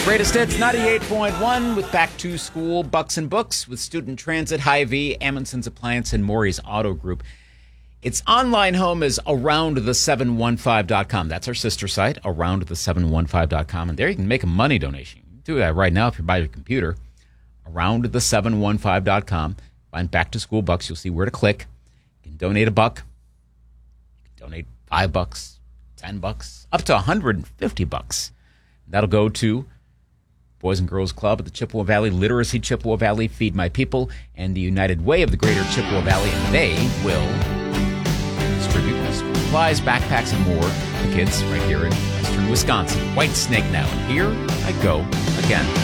Greatest Hits 98.1 with Back to School, Bucks and Books with Student Transit, Hy-Vee, Amundsen's Appliance, and Maury's Auto Group. Its online home is aroundthe715.com. That's our sister site, aroundthe715.com. And there you can make a money donation. You can do that right now if you're by your computer. Aroundthe715.com. Find Back to School Bucks. You'll see where to click. You can donate $1. You can donate $5, $10, up to $150. That'll go to Boys and Girls Club at the Chippewa Valley Literacy Chippewa Valley, Feed My People, and the United Way of the Greater Chippewa Valley, and they will distribute supplies, backpacks, and more to kids right here in western Wisconsin. White Snake now, and here I go again.